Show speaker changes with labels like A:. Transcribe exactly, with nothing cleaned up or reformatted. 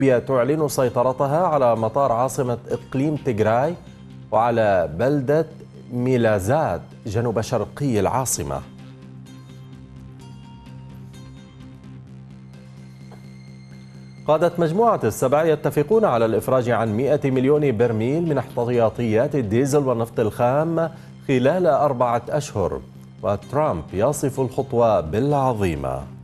A: إثيوبيا تعلن سيطرتها على مطار عاصمة إقليم تيغراي وعلى بلدة ميلازات جنوب شرقي العاصمة. قادت مجموعة السبع يتفقون على الإفراج عن مئة مليون برميل من احتياطيات الديزل والنفط الخام خلال أربعة أشهر، وترامب يصف الخطوة بالعظيمة.